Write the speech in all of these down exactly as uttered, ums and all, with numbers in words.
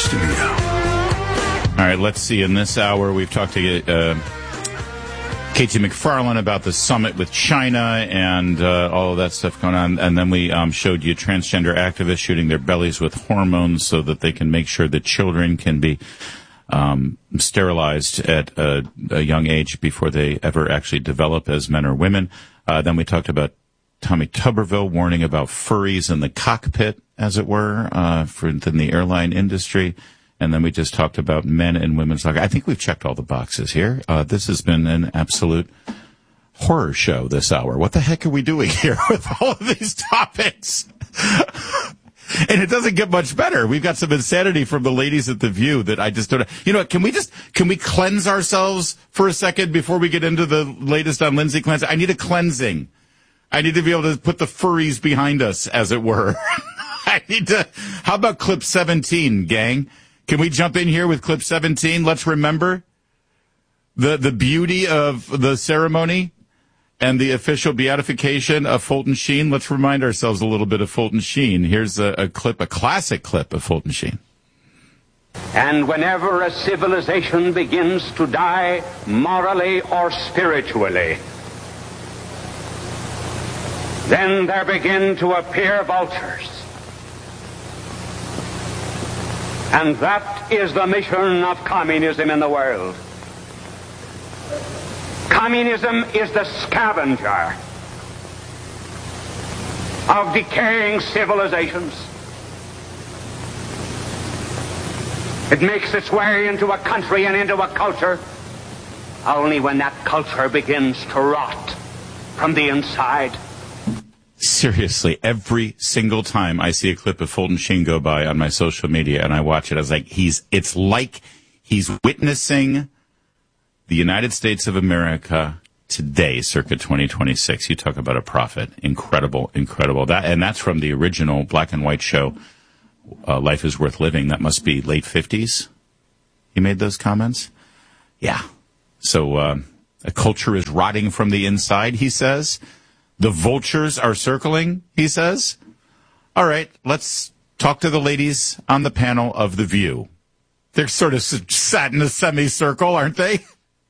studio. All right, let's see. In this hour, we've talked to uh, Katie McFarland about the summit with China and uh, all of that stuff going on. And then we um, showed you transgender activists shooting their bellies with hormones so that they can make sure that children can be um, sterilized at a, a young age before they ever actually develop as men or women. Uh, then we talked about Tommy Tuberville warning about furries in the cockpit, as it were, uh, for in the airline industry. And then we just talked about men and women's soccer. I think we've checked all the boxes here. Uh, this has been an absolute horror show this hour. What the heck are we doing here with all of these topics? And it doesn't get much better. We've got some insanity from the ladies at The View that I just don't. You know what? Can we just, can we cleanse ourselves for a second before we get into the latest on Lindsay Clancy? I need a cleansing. I need to be able to put the furries behind us, as it were. I need to, how about clip seventeen, gang? Can we jump in here with clip seventeen? Let's remember the the beauty of the ceremony and the official beatification of Fulton Sheen. Let's remind ourselves a little bit of Fulton Sheen. Here's a, a clip, a classic clip of Fulton Sheen. And whenever a civilization begins to die morally or spiritually, then there begin to appear vultures. And that is the mission of communism in the world. Communism is the scavenger of decaying civilizations. It makes its way into a country and into a culture only when that culture begins to rot from the inside. Seriously, every single time I see a clip of Fulton Sheen go by on my social media and I watch it, I was like, he's, it's like he's witnessing the United States of America today, circa twenty twenty-six. You talk about a prophet. Incredible, incredible. That, and that's from the original black and white show, uh, Life is Worth Living. That must be late fifties. He made those comments. Yeah. So, uh, a culture is rotting from the inside, he says. The vultures are circling, he says. All right, let's talk to the ladies on the panel of The View. They're sort of sat in a semicircle, aren't they?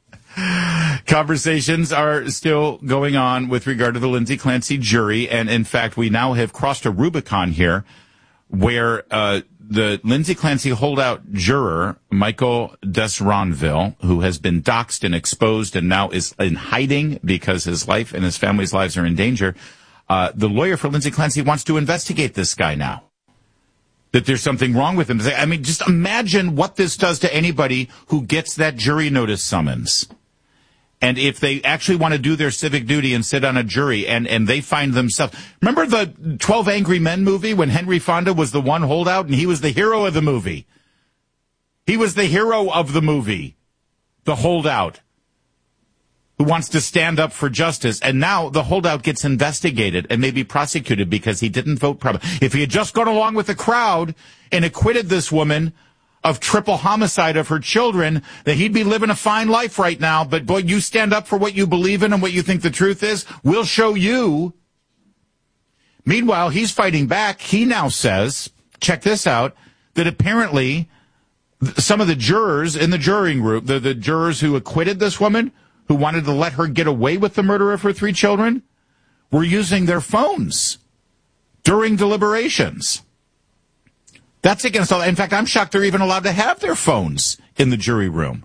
Conversations are still going on with regard to the Lindsay Clancy jury. And in fact, we now have crossed a Rubicon here where uh, the Lindsay Clancy holdout juror, Michael Desronville, who has been doxxed and exposed and now is in hiding because his life and his family's lives are in danger, uh, the lawyer for Lindsay Clancy wants to investigate this guy now. That there's something wrong with him. I mean, just imagine what this does to anybody who gets that jury notice summons. And if they actually want to do their civic duty and sit on a jury and, and they find themselves... Remember the twelve Angry Men movie when Henry Fonda was the one holdout and he was the hero of the movie? He was the hero of the movie, the holdout, who wants to stand up for justice. And now the holdout gets investigated and maybe prosecuted because he didn't vote properly. If he had just gone along with the crowd and acquitted this woman of triple homicide of her children, that he'd be living a fine life right now. But boy, you stand up for what you believe in and what you think the truth is, we'll show you. Meanwhile, he's fighting back. He now says, check this out, that apparently some of the jurors in the jury room, the, the jurors who acquitted this woman, who wanted to let her get away with the murder of her three children, were using their phones during deliberations. That's against all. In fact, I'm shocked they're even allowed to have their phones in the jury room.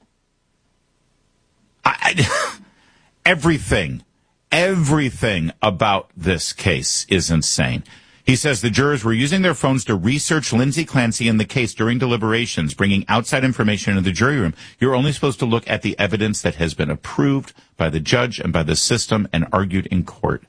I, I, everything, everything about this case is insane. He says the jurors were using their phones to research Lindsay Clancy in the case during deliberations, bringing outside information into the jury room. You're only supposed to look at the evidence that has been approved by the judge and by the system and argued in court.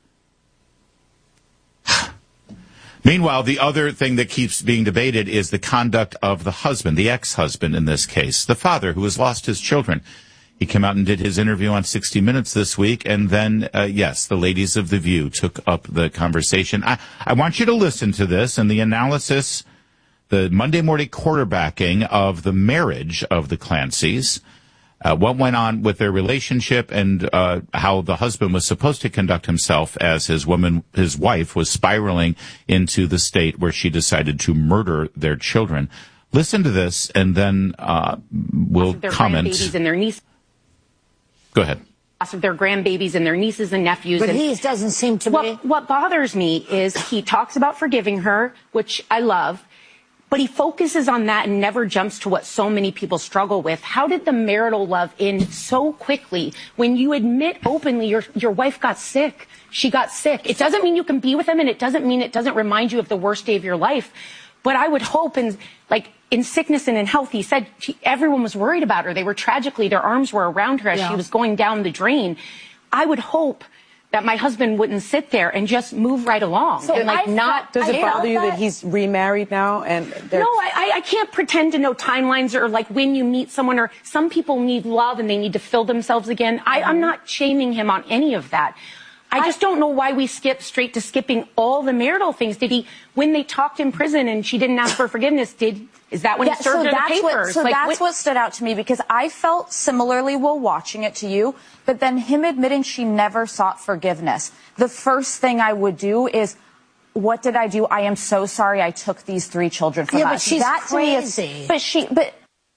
Meanwhile, the other thing that keeps being debated is the conduct of the husband, the ex-husband in this case, the father who has lost his children. He came out and did his interview on sixty minutes this week, and then, uh, yes, the ladies of The View took up the conversation. I, I want you to listen to this and the analysis, the Monday morning quarterbacking of the marriage of the Clancys, uh, what went on with their relationship and uh, how the husband was supposed to conduct himself as his woman, his wife was spiraling into the state where she decided to murder their children. listen to this, and then uh, we'll their comment. Grandbabies and their nieces. Go ahead. Of their grandbabies and their nieces and nephews. But and he doesn't seem to what, be. What bothers me is he talks about forgiving her, which I love, but he focuses on that and never jumps to what so many people struggle with. How did the marital love end so quickly when you admit openly your, your wife got sick? She got sick. It doesn't mean you can be with him, and it doesn't mean it doesn't remind you of the worst day of your life. But I would hope, in, like, in sickness and in health, he said she, everyone was worried about her. They were tragically, their arms were around her as yeah. she was going down the drain. I would hope that my husband wouldn't sit there and just move right along. So and like I not. Does it bother you that, that he's remarried now? And no, I, I can't pretend to know timelines or like when you meet someone, or some people need love and they need to fill themselves again. I, I'm not shaming him on any of that. I just don't know why we skip straight to skipping all the marital things. Did he, when they talked in prison and she didn't ask for forgiveness, did, is that when yeah, he served so her the that's papers? What, so like, that's what, what stood out to me, because I felt similarly while watching it to you, but then him admitting she never sought forgiveness. The first thing I would do is, what did I do? I am so sorry I took these three children from yeah, us. But she's that crazy. To me is, but she, but.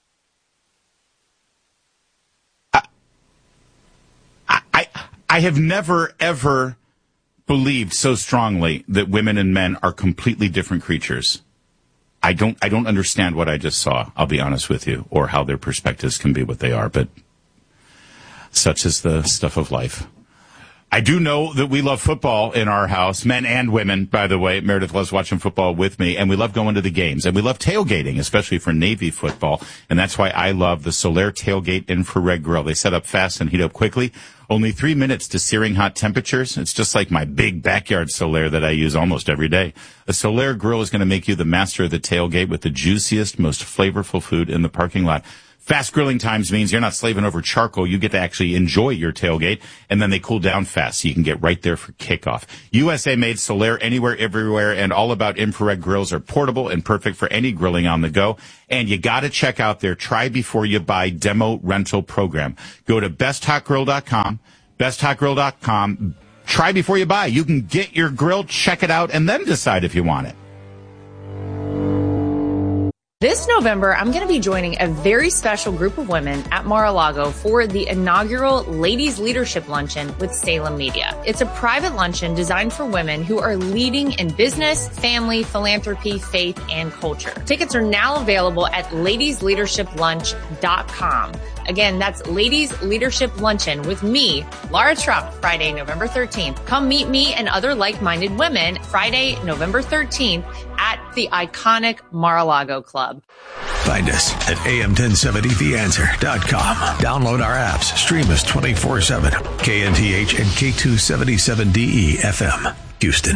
I, I, I have never, ever believed so strongly that women and men are completely different creatures. I don't, I don't understand what I just saw, I'll be honest with you, or how their perspectives can be what they are, but such is the stuff of life. I do know that we love football in our house, men and women, by the way. Meredith loves watching football with me, and we love going to the games, and we love tailgating, especially for Navy football, and that's why I love the Solaire Tailgate Infrared Grill. They set up fast and heat up quickly. Only three minutes to searing hot temperatures. It's just like my big backyard Solaire that I use almost every day. A Solaire grill is going to make you the master of the tailgate with the juiciest, most flavorful food in the parking lot. Fast grilling times means you're not slaving over charcoal. You get to actually enjoy your tailgate, and then they cool down fast so you can get right there for kickoff. U S A-made Solaire, anywhere, everywhere, and all about infrared grills are portable and perfect for any grilling on the go. And you got to check out their Try Before You Buy demo rental program. Go to best hot grill dot com, best hot grill dot com. Try before you buy. You can get your grill, check it out, and then decide if you want it. This November, I'm going to be joining a very special group of women at Mar-a-Lago for the inaugural Ladies Leadership Luncheon with Salem Media. It's a private luncheon designed for women who are leading in business, family, philanthropy, faith, and culture. Tickets are now available at ladies leadership lunch dot com. Again, that's Ladies Leadership Luncheon with me, Laura Trump, Friday, November thirteenth. Come meet me and other like-minded women Friday, November thirteenth at the iconic Mar-a-Lago Club. Find us at A M ten seventy the answer dot com. Download our apps. Stream us twenty-four seven. K N T H and K two seventy-seven D E F M, Houston.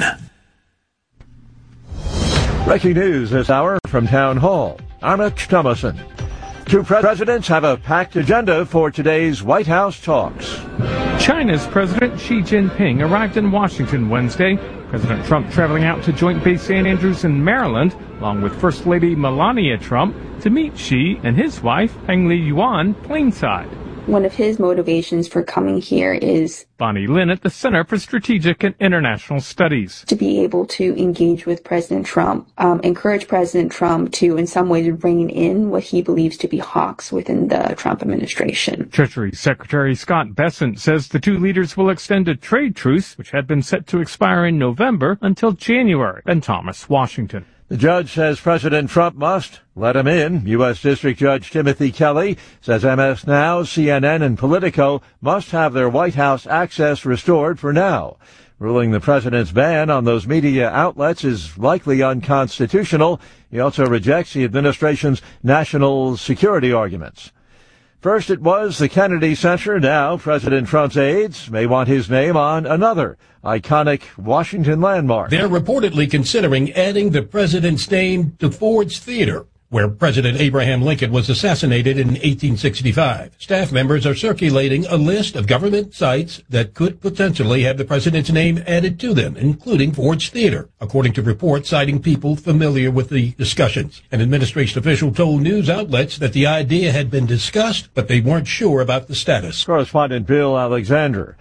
Breaking news this hour from Town Hall. I'm Mitch Thomason. Two presidents have a packed agenda for today's White House talks. China's President Xi Jinping arrived in Washington Wednesday. President Trump traveling out to Joint Base Saint Andrews in Maryland, along with First Lady Melania Trump, to meet Xi and his wife, Peng Liyuan, plainside. One of his motivations for coming here is Bonnie Lynn at the Center for Strategic and International Studies. To be able to engage with President Trump, um, encourage President Trump to, in some ways, rein in what he believes to be hawks within the Trump administration. Treasury Secretary Scott Bessent says the two leaders will extend a trade truce, which had been set to expire in November, until January. Ben Thomas, Washington. The judge says President Trump must let him in. U S. District Judge Timothy Kelly says M S Now, C N N, and Politico must have their White House access restored for now, ruling the president's ban on those media outlets is likely unconstitutional. He also rejects the administration's national security arguments. First it was the Kennedy Center. Now President Trump's aides may want his name on another iconic Washington landmark. They're reportedly considering adding the president's name to Ford's Theater, where President Abraham Lincoln was assassinated in eighteen sixty-five. Staff members are circulating a list of government sites that could potentially have the president's name added to them, including Ford's Theater, according to reports citing people familiar with the discussions. An administration official told news outlets that the idea had been discussed, but they weren't sure about the status. Correspondent Bill Alexander.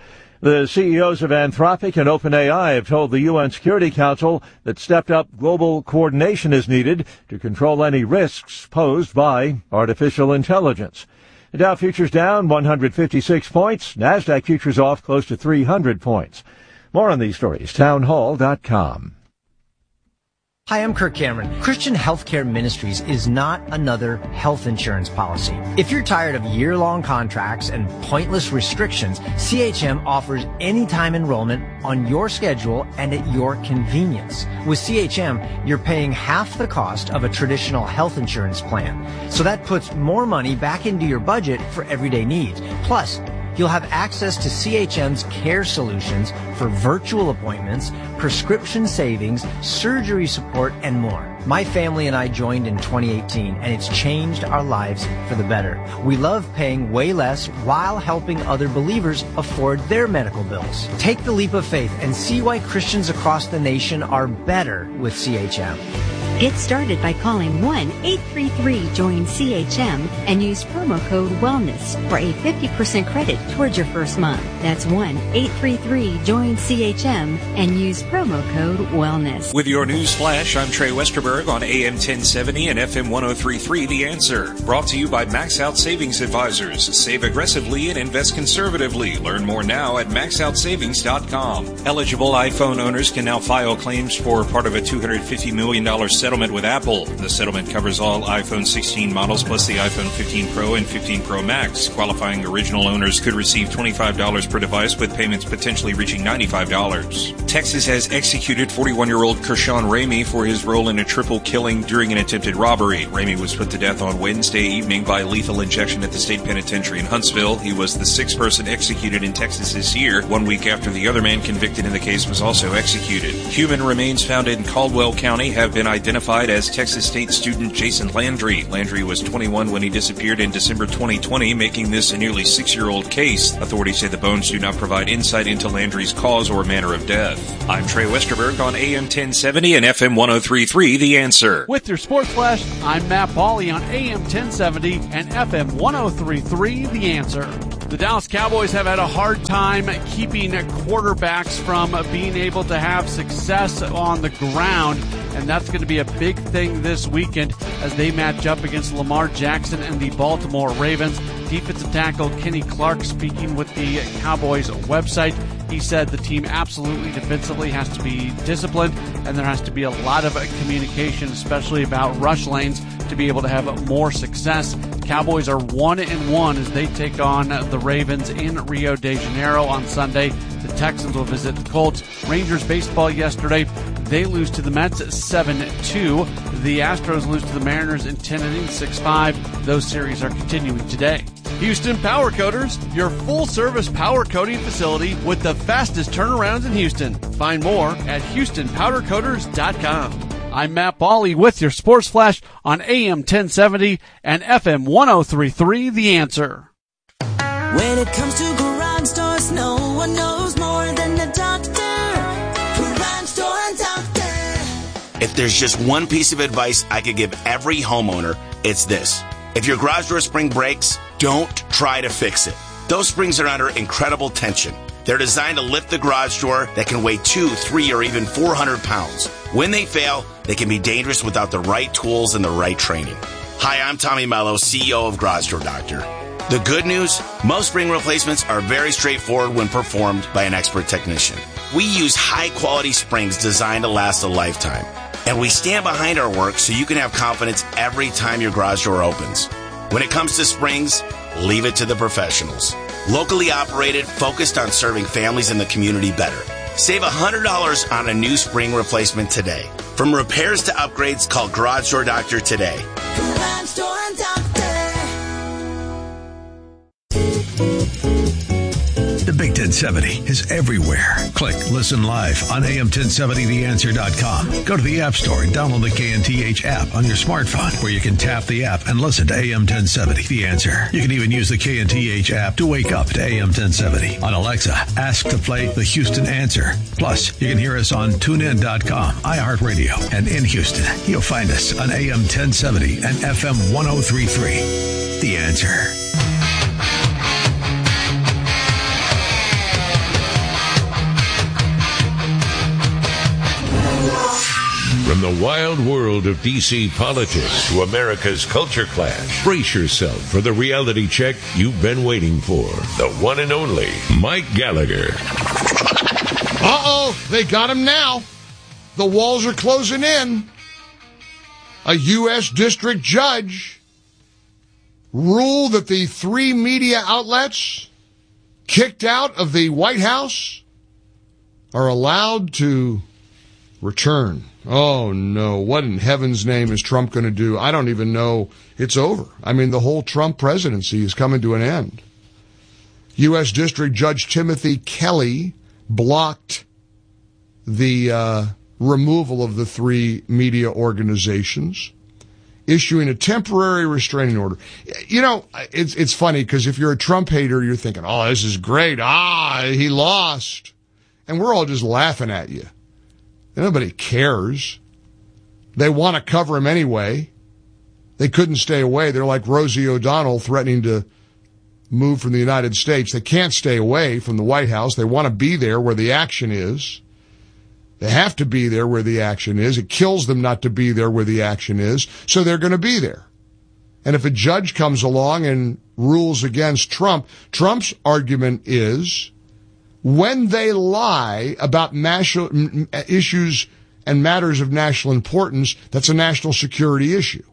The C E Os of Anthropic and OpenAI have told the U N Security Council that stepped-up global coordination is needed to control any risks posed by artificial intelligence. The Dow futures down one hundred fifty-six points. NASDAQ futures off close to three hundred points. More on these stories, townhall dot com. Hi, I'm Kirk Cameron. Christian Healthcare Ministries is not another health insurance policy. If you're tired of year-long contracts and pointless restrictions, C H M offers anytime enrollment on your schedule and at your convenience. With C H M, you're paying half the cost of a traditional health insurance plan. So that puts more money back into your budget for everyday needs. Plus, you'll have access to C H M's care solutions for virtual appointments, prescription savings, surgery support, and more. My family and I joined in twenty eighteen, and it's changed our lives for the better. We love paying way less while helping other believers afford their medical bills. Take the leap of faith and see why Christians across the nation are better with C H M. Get started by calling one eight three three join C H M and use promo code WELLNESS for a fifty percent credit towards your first month. That's one eight three three join C H M and use promo code WELLNESS. With your news flash, I'm Trey Westerberg on A M ten seventy and F M ten thirty-three The Answer. Brought to you by Max Out Savings Advisors. Save aggressively and invest conservatively. Learn more now at max out savings dot com. Eligible iPhone owners can now file claims for part of a two hundred fifty million dollars settlement with Apple. The settlement covers all iPhone sixteen models plus the iPhone fifteen Pro and fifteen Pro Max. Qualifying original owners could receive twenty-five dollars per device, with payments potentially reaching ninety-five dollars. Texas has executed forty-one-year-old Kershawn Ramey for his role in a triple killing during an attempted robbery. Ramey was put to death on Wednesday evening by lethal injection at the state penitentiary in Huntsville. He was the sixth person executed in Texas this year, one week after the other man convicted in the case was also executed. Human remains found in Caldwell County have been identified Identified as Texas State student Jason Landry. Landry was twenty-one when he disappeared in December twenty twenty, making this a nearly six-year-old case. Authorities say the bones do not provide insight into Landry's cause or manner of death. I'm Trey Westerberg on A M ten seventy and F M ten thirty-three The Answer. With your Sports Flash, I'm Matt Pauley on A M ten seventy and F M ten thirty-three The Answer. The Dallas Cowboys have had a hard time keeping quarterbacks from being able to have success on the ground, and that's going to be a big thing this weekend as they match up against Lamar Jackson and the Baltimore Ravens. Defensive tackle Kenny Clark speaking with the Cowboys website. He said the team absolutely defensively has to be disciplined, and there has to be a lot of communication, especially about rush lanes, to be able to have more success. Cowboys are one and one as they take on the Ravens in Rio de Janeiro on Sunday. The Texans will visit the Colts. Rangers baseball yesterday, they lose to the Mets seven two. The Astros lose to the Mariners in ten innings, six five. Those series are continuing today. Houston Power Coaters, your full-service power coating facility with the fastest turnarounds in Houston. Find more at houston powder coaters dot com. I'm Matt Pauley with your Sports Flash on A M ten seventy and F M ten thirty-three The Answer. When it comes to garage doors, no one knows more than the doctor. Garage Door Doctor. If there's just one piece of advice I could give every homeowner, it's this. If your garage door spring breaks, don't try to fix it. Those springs are under incredible tension. They're designed to lift the garage door that can weigh two, three, or even four hundred pounds. When they fail, they can be dangerous without the right tools and the right training. Hi, I'm Tommy Mello, C E O of Garage Door Doctor. The good news, most spring replacements are very straightforward when performed by an expert technician. We use high-quality springs designed to last a lifetime. And we stand behind our work so you can have confidence every time your garage door opens. When it comes to springs, leave it to the professionals. Locally operated, focused on serving families in the community better. Save one hundred dollars on a new spring replacement today. From repairs to upgrades, call Garage Door Doctor today. Garage Door Doctor. The Big ten seventy is everywhere. Click Listen Live on A M ten seventy the answer dot com. Go to the App Store and download the K N T H app on your smartphone, where you can tap the app and listen to A M ten seventy The Answer. You can even use the K N T H app to wake up to A M ten seventy. On Alexa, ask to play the Houston Answer. Plus, you can hear us on tune in dot com, iHeartRadio, and in Houston. You'll find us on A M ten seventy and F M ten thirty-three. The Answer. From the wild world of D C politics to America's culture clash, brace yourself for the reality check you've been waiting for. The one and only Mike Gallagher. Uh-oh, they got him now. The walls are closing in. A U S district judge ruled that the three media outlets kicked out of the White House are allowed to return. Oh, no. What in heaven's name is Trump going to do? I don't even know. It's over. I mean, the whole Trump presidency is coming to an end. U S District Judge Timothy Kelly blocked the uh, removal of the three media organizations, issuing a temporary restraining order. You know, it's it's funny because if you're a Trump hater, you're thinking, oh, this is great. Ah, he lost. And we're all just laughing at you. Nobody cares. They want to cover him anyway. They couldn't stay away. They're like Rosie O'Donnell threatening to move from the United States. They can't stay away from the White House. They want to be there where the action is. They have to be there where the action is. It kills them not to be there where the action is, so they're going to be there. And if a judge comes along and rules against Trump, Trump's argument is when they lie about national issues and matters of national importance, that's a national security issue.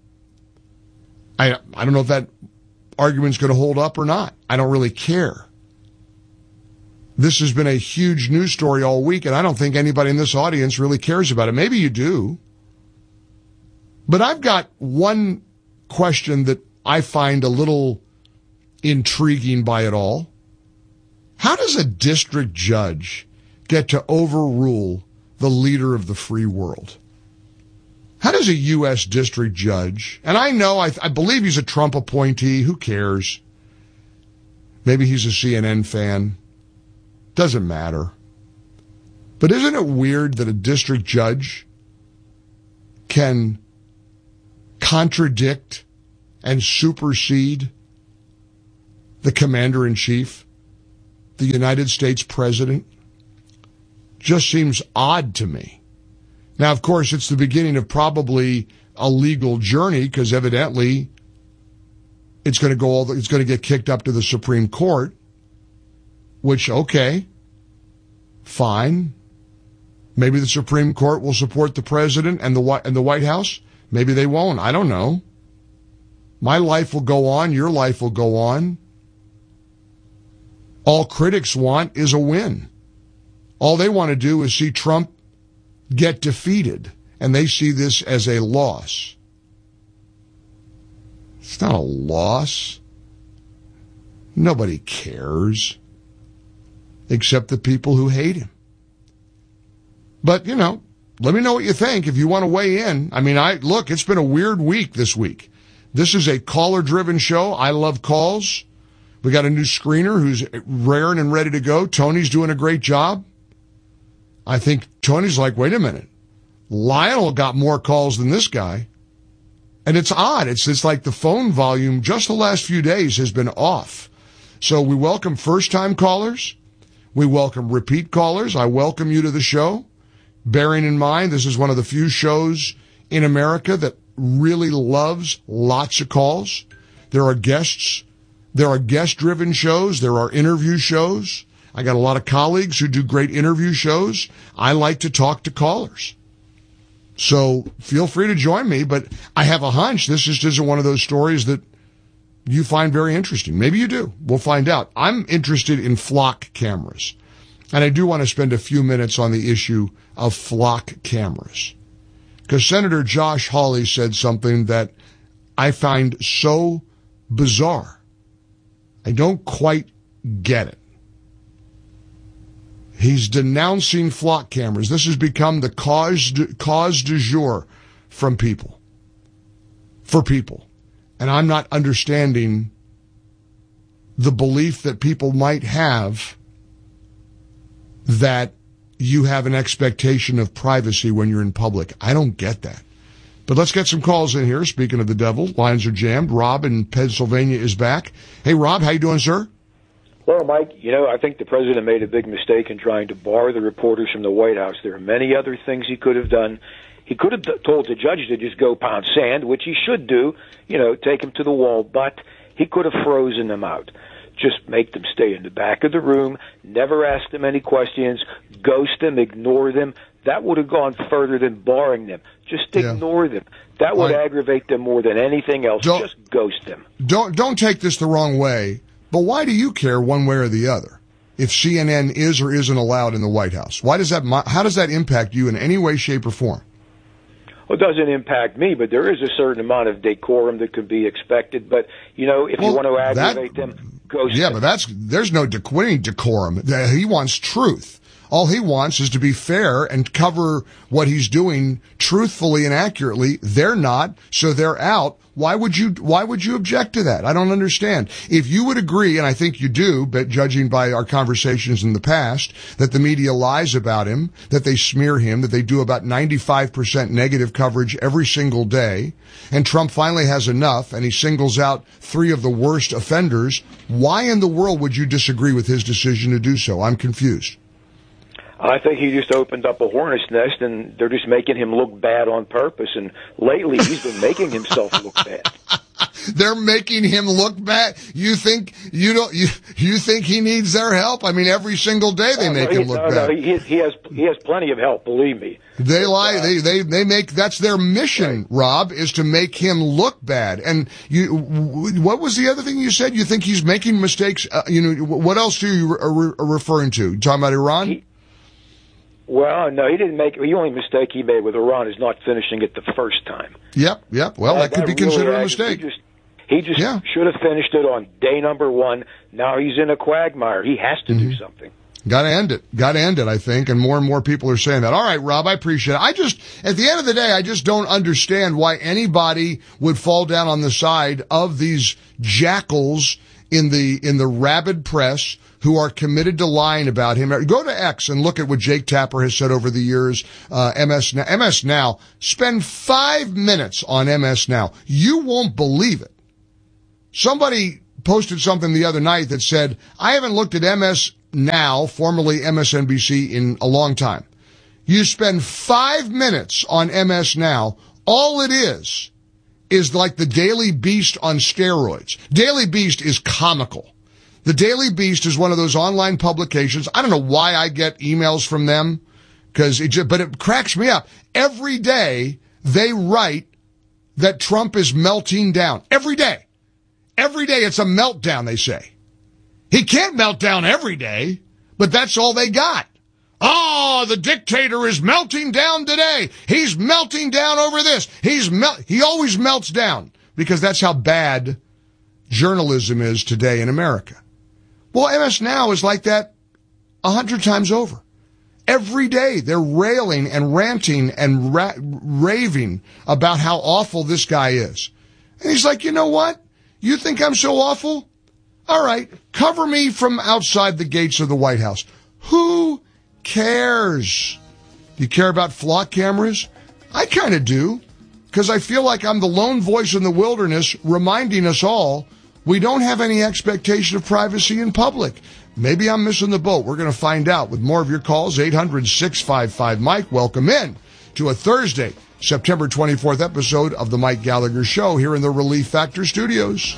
I I don't know if that argument's going to hold up or not. I don't really care. This has been a huge news story all week, and I don't think anybody in this audience really cares about it. Maybe you do. But I've got one question that I find a little intriguing by it all. How does a district judge get to overrule the leader of the free world? How does a U S district judge, and I know, I, I believe he's a Trump appointee, who cares? Maybe he's a C N N fan. Doesn't matter. But isn't it weird that a district judge can contradict and supersede the commander-in-chief, the United States president? Just seems odd to me. Now, of course, it's the beginning of probably a legal journey because evidently it's going to go all the, it's going to get kicked up to the Supreme Court, which, okay, fine. Maybe the Supreme Court will support the president and the and the White House. Maybe they won't. I don't know. My life will go on. Your life will go on. All critics want is a win. All they want to do is see Trump get defeated, and they see this as a loss. It's not a loss. Nobody cares, except the people who hate him. But, you know, let me know what you think if you want to weigh in. I mean, I look, it's been a weird week this week. This is a caller-driven show. I love calls. We got a new screener who's raring and ready to go. Tony's doing a great job. I think Tony's like, wait a minute. Lionel got more calls than this guy. And it's odd. It's, it's like the phone volume just the last few days has been off. So we welcome first-time callers. We welcome repeat callers. I welcome you to the show. Bearing in mind, this is one of the few shows in America that really loves lots of calls. There are guests. There are guest-driven shows. There are interview shows. I got a lot of colleagues who do great interview shows. I like to talk to callers. So feel free to join me, but I have a hunch this just isn't one of those stories that you find very interesting. Maybe you do. We'll find out. I'm interested in flock cameras, and I do want to spend a few minutes on the issue of flock cameras, because Senator Josh Hawley said something that I find so bizarre. I don't quite get it. He's denouncing flock cameras. This has become the cause du, cause du jour from people, for people. And I'm not understanding the belief that people might have that you have an expectation of privacy when you're in public. I don't get that. But let's get some calls in here. Speaking of the devil, lines are jammed. Rob in Pennsylvania is back. Hey, Rob, how you doing, sir? Well, Mike, you know, I think the president made a big mistake in trying to bar the reporters from the White House. There are many other things he could have done. He could have told the judge to just go pound sand, which he should do, you know, take him to the wall, but he could have frozen them out. Just make them stay in the back of the room, never ask them any questions, ghost them, ignore them. That would have gone further than barring them. Just ignore yeah. them. That would I, aggravate them more than anything else. Just ghost them. Don't don't take this the wrong way, but why do you care one way or the other if C N N is or isn't allowed in the White House? Why does that? How does that impact you in any way, shape, or form? Well, it doesn't impact me, but there is a certain amount of decorum that could be expected. But, you know, if well, you want to aggravate that, them, ghost Yeah, them. but that's there's no de- decorum. He wants truth. All he wants is to be fair and cover what he's doing truthfully and accurately. They're not, so they're out. Why would you, why would you object to that? I don't understand. If you would agree, and I think you do, but judging by our conversations in the past, that the media lies about him, that they smear him, that they do about ninety-five percent negative coverage every single day, and Trump finally has enough, and he singles out three of the worst offenders, why in the world would you disagree with his decision to do so? I'm confused. I think he just opened up a hornet's nest, and they're just making him look bad on purpose. And lately, he's been making himself look bad. They're making him look bad. You think you don't? You you think he needs their help? I mean, every single day they no, make no, him look no, bad. No, he, he has he has plenty of help. Believe me. They lie. They they they make that's their mission. Right. Rob, is to make him look bad. And you, what was the other thing you said? You think he's making mistakes? Uh, you know, what else are you re- are referring to? You talking about Iran? He, Well, no, he didn't make. The only mistake he made with Iran is not finishing it the first time. Yep, yep. Well, that, that could be really considered a mistake. He just, he just yeah. should have finished it on day number one. Now he's in a quagmire. He has to mm-hmm. do something. Got to end it. Got to end it, I think. And more and more people are saying that. All right, Rob, I appreciate it. I just, at the end of the day, I just don't understand why anybody would fall down on the side of these jackals in the, in the rabid press who are committed to lying about him. Go to X and look at what Jake Tapper has said over the years. Uh, M S Now, M S Now, spend five minutes on M S Now. You won't believe it. Somebody posted something the other night that said, I haven't looked at M S Now, formerly M S N B C, in a long time. You spend five minutes on M S Now. All it is, is like the Daily Beast on steroids. Daily Beast is comical. The Daily Beast is one of those online publications. I don't know why I get emails from them, because it just, but it cracks me up. Every day they write that Trump is melting down. Every day. Every day it's a meltdown, they say. He can't melt down every day, but that's all they got. Oh, the dictator is melting down today. He's melting down over this. He's mel- he always melts down, because that's how bad journalism is today in America. Well, M S Now is like that a hundred times over. Every day they're railing and ranting and ra- raving about how awful this guy is. And he's like, you know what? You think I'm so awful? All right, cover me from outside the gates of the White House. Who cares? Do you care about flock cameras? I kind of do, because I feel like I'm the lone voice in the wilderness reminding us all we don't have any expectation of privacy in public. Maybe I'm missing the boat. We're going to find out with more of your calls. eight hundred, six five five, Mike. Welcome in to a Thursday, September twenty-fourth episode of the Mike Gallagher Show here in the Relief Factor Studios.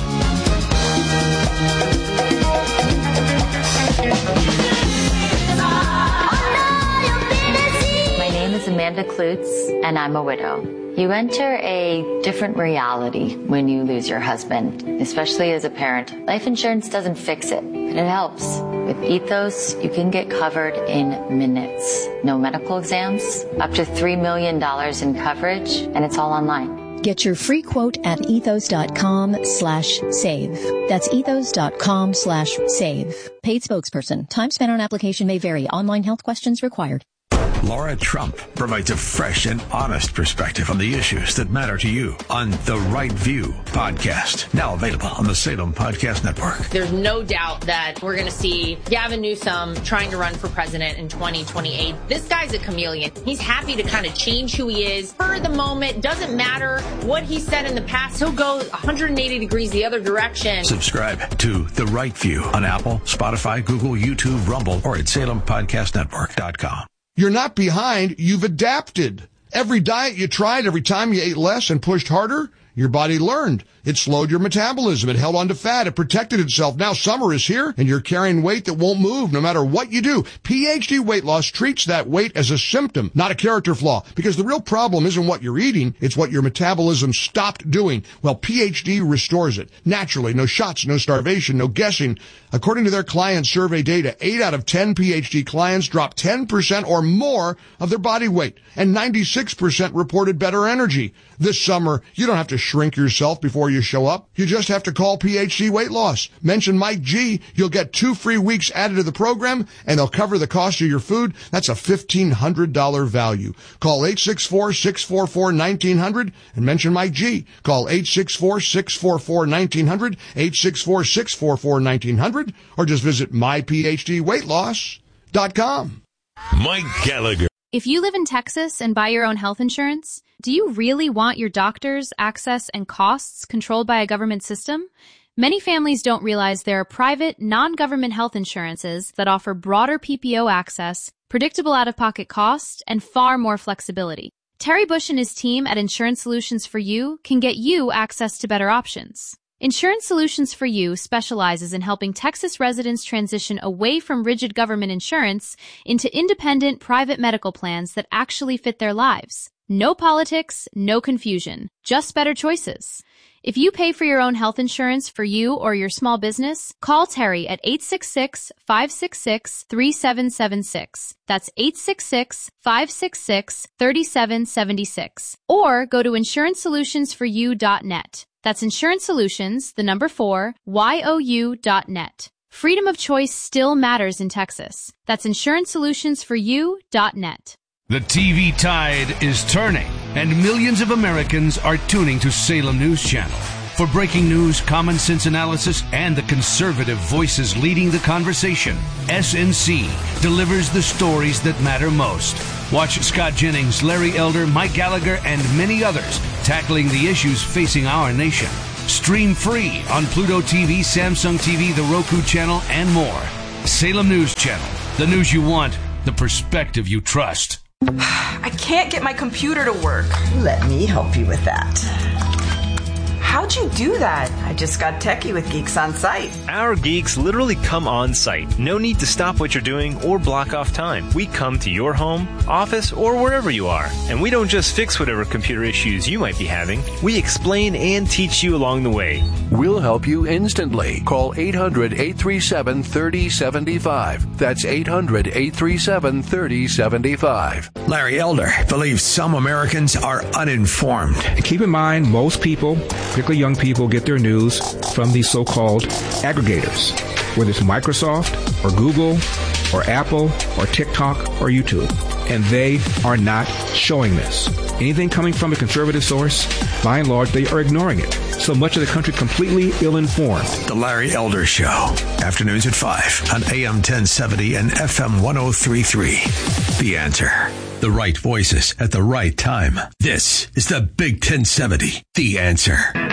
My name is Amanda Klutz, and I'm a widow. You enter a different reality when you lose your husband, especially as a parent. Life insurance doesn't fix it, but it helps. With Ethos, you can get covered in minutes. No medical exams, up to three million dollars in coverage, and it's all online. Get your free quote at ethos.com slash save. That's ethos.com slash save. Paid spokesperson. Time spent on application may vary. Online health questions required. Laura Trump provides a fresh and honest perspective on the issues that matter to you on The Right View podcast, now available on the Salem Podcast Network. There's no doubt that we're going to see Gavin Newsom trying to run for president in twenty twenty-eight. This guy's a chameleon. He's happy to kind of change who he is for the moment. Doesn't matter what he said in the past. He'll go one hundred eighty degrees the other direction. Subscribe to The Right View on Apple, Spotify, Google, YouTube, Rumble, or at salem podcast network dot com. You're not behind, you've adapted. Every diet you tried, every time you ate less and pushed harder, your body learned. It slowed your metabolism. It held on to fat. It protected itself. Now summer is here, and you're carrying weight that won't move no matter what you do. P H D Weight Loss treats that weight as a symptom, not a character flaw, because the real problem isn't what you're eating, it's what your metabolism stopped doing. Well, P H D restores it. Naturally, no shots, no starvation, no guessing. According to their client survey data, eight out of ten P H D clients dropped ten percent or more of their body weight, and ninety-six percent reported better energy. This summer, you don't have to shrink yourself before you show up. You just have to call P H D Weight Loss. Mention Mike G. You'll get two free weeks added to the program, and they'll cover the cost of your food. That's a fifteen hundred dollars value. Call eight six four, six four four, one nine zero zero and mention Mike G. Call eight six four, six four four, one nine zero zero, eight six four, six four four, one nine zero zero, or just visit my p h d weight loss dot com. Mike Gallagher. If you live in Texas and buy your own health insurance, do you really want your doctors, access, and costs controlled by a government system? Many families don't realize there are private, non-government health insurances that offer broader P P O access, predictable out-of-pocket costs, and far more flexibility. Terry Bush and his team at Insurance Solutions for You can get you access to better options. Insurance Solutions for You specializes in helping Texas residents transition away from rigid government insurance into independent private medical plans that actually fit their lives. No politics, no confusion, just better choices. If you pay for your own health insurance for you or your small business, call Terry at eight six six, five six six, three seven seven six. That's eight six six, five six six, three seven seven six. Or go to insurance solutions for you dot net. That's Insurance Solutions, the number four, Y O U dot net. Freedom of choice still matters in Texas. That's insurance solutions for you dot net. The T V tide is turning, and millions of Americans are tuning to Salem News Channel. For breaking news, common sense analysis, and the conservative voices leading the conversation, S N C delivers the stories that matter most. Watch Scott Jennings, Larry Elder, Mike Gallagher, and many others tackling the issues facing our nation. Stream free on Pluto T V, Samsung T V, the Roku channel, and more. Salem News Channel. The news you want, the perspective you trust. I can't get my computer to work. Let me help you with that. How'd you do that? I just got techie with Geeks on Site. Our geeks literally come on site. No need to stop what you're doing or block off time. We come to your home, office, or wherever you are. And we don't just fix whatever computer issues you might be having. We explain and teach you along the way. We'll help you instantly. Call eight hundred, eight three seven, three oh seven five. That's eight hundred, eight three seven, three oh seven five. Larry Elder believes some Americans are uninformed. Keep in mind, most people, particularly young people, get their news from these so-called aggregators, whether it's Microsoft or Google or Apple or TikTok or YouTube. And they are not showing this. Anything coming from a conservative source, by and large, they are ignoring it. So much of the country completely ill-informed. The Larry Elder Show, afternoons at five on A M ten seventy and F M one oh three point three. The Answer. The right voices at the right time. This is the Big ten seventy. The Answer.